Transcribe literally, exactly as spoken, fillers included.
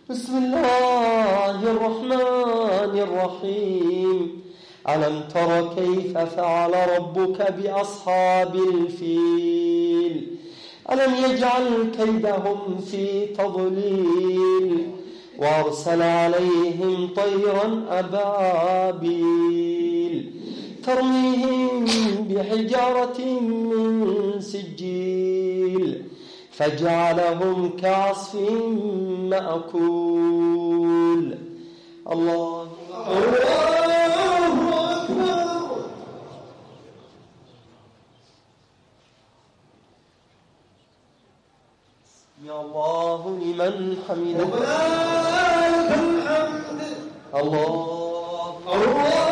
بسم الله الرحمن الرحيم. ألم تر كيف فعل ربك بأصحاب الفيل ألم يجعل كيدهم في تضليل وأرسل عليهم طيرا أبابيل ترميهم بحجارة من سجيل فجعلهم كعصف مأكول. الله الله أكبر. يا الله لمن حمده. الله الله